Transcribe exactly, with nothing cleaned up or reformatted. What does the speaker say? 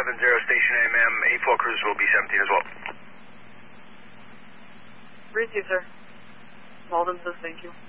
seven zero, station A M M, eight four cruise will be seventeen as well. Received, sir. Malden says thank you.